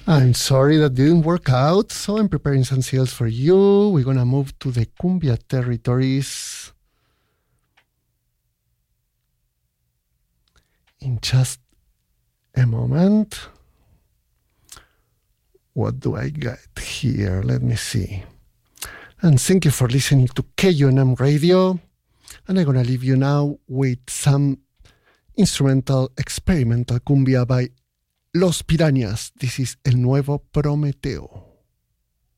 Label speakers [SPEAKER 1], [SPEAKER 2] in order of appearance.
[SPEAKER 1] I'm sorry that didn't work out, so I'm preparing some sales for you. We're gonna move to the cumbia territories in just a moment. What do I get here? Let me see. And thank you for listening to KUNM Radio. And I'm gonna leave you now with some instrumental experimental cumbia by Los Pirañas. This is El Nuevo Prometeo.